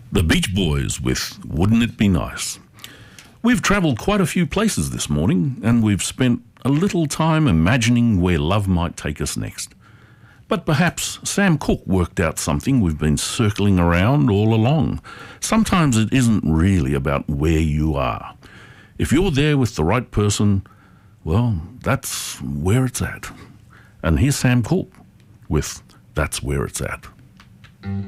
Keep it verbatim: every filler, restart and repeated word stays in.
The Beach Boys with Wouldn't It Be Nice? We've travelled quite a few places this morning, and we've spent a little time imagining where love might take us next. But perhaps Sam Cooke worked out something we've been circling around all along. Sometimes it isn't really about where you are. If you're there with the right person, well, that's where it's at. And here's Sam Cooke with That's Where It's At.